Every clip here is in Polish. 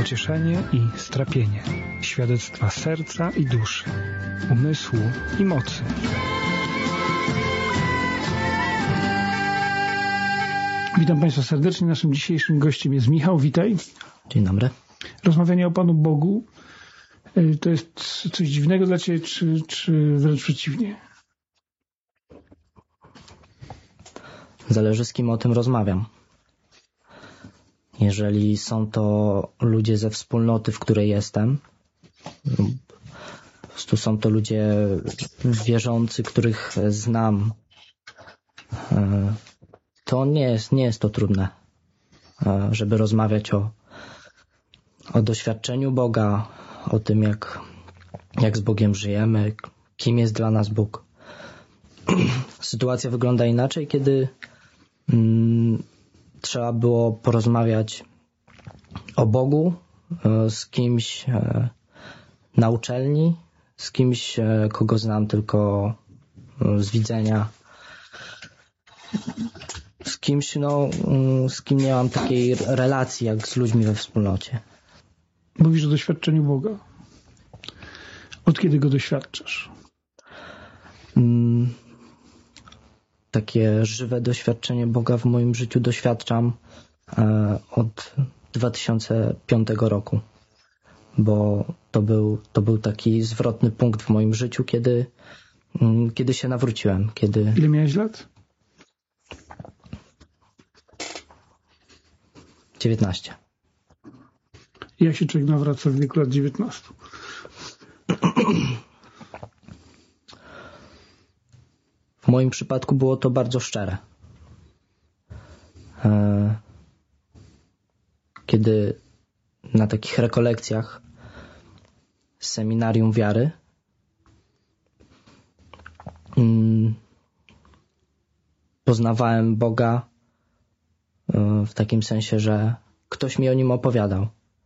pocieszenie i strapienie, świadectwa serca i duszy, umysłu i mocy. Witam Państwa serdecznie. Naszym dzisiejszym gościem jest Michał. Witaj. Dzień dobry. Rozmawianie o Panu Bogu to jest coś dziwnego dla Ciebie, czy wręcz przeciwnie? Zależy, z kim o tym rozmawiam. Jeżeli są to ludzie ze wspólnoty, w której jestem, po prostu są to ludzie wierzący, których znam, to nie jest to trudne, żeby rozmawiać o doświadczeniu Boga, o tym, jak z Bogiem żyjemy, kim jest dla nas Bóg. Sytuacja wygląda inaczej, kiedy trzeba było porozmawiać o Bogu z kimś na uczelni, z kimś, kogo znam tylko z widzenia, z kimś, z kim nie mam takiej relacji jak z ludźmi we wspólnocie. Mówisz o doświadczeniu Boga. Od kiedy go doświadczasz? Takie żywe doświadczenie Boga w moim życiu doświadczam od 2005 roku, bo to był taki zwrotny punkt w moim życiu, kiedy się nawróciłem. Ile miałeś lat? 19. Jak się człowiek nawraca w wieku lat 19? W moim przypadku było to bardzo szczere. Kiedy na takich rekolekcjach z seminarium wiary poznawałem Boga w takim sensie, że ktoś mi o nim opowiadał.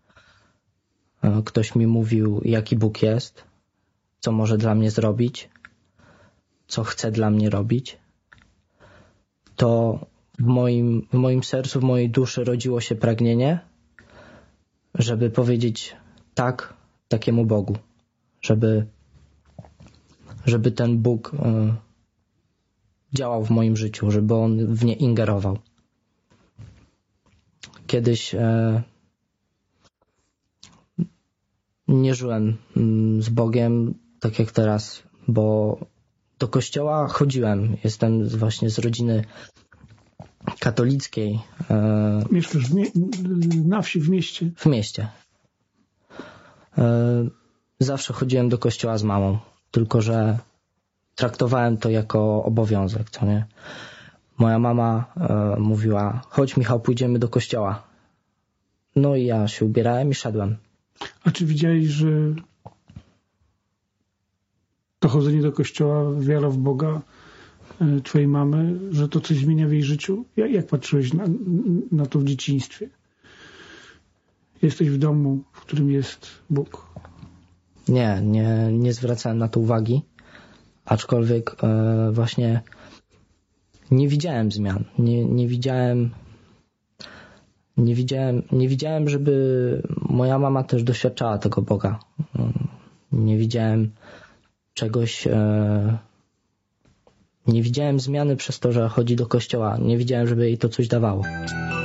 Ktoś mi mówił, jaki Bóg jest, co może dla mnie zrobić, co chce dla mnie robić. To w moim sercu, w mojej duszy rodziło się pragnienie, żeby powiedzieć tak takiemu Bogu. Żeby ten Bóg działał w moim życiu, żeby On w nie ingerował. Kiedyś nie żyłem z Bogiem tak jak teraz, bo do kościoła chodziłem. Jestem właśnie z rodziny katolickiej. Mieszkasz na wsi, w mieście? W mieście. Zawsze chodziłem do kościoła z mamą, tylko że traktowałem to jako obowiązek, co nie? Moja mama mówiła, chodź Michał, pójdziemy do kościoła. No i ja się ubierałem i szedłem. A czy widziałeś, że to chodzenie do kościoła, wiara w Boga twojej mamy, że to coś zmienia w jej życiu? Jak patrzyłeś na to w dzieciństwie? Jesteś w domu, w którym jest Bóg. Nie zwracałem na to uwagi, aczkolwiek właśnie nie widziałem zmian. Nie widziałem, żeby moja mama też doświadczała tego Boga. Nie widziałem czegoś, nie widziałem zmiany przez to, że chodzi do kościoła. Nie widziałem, żeby jej to coś dawało.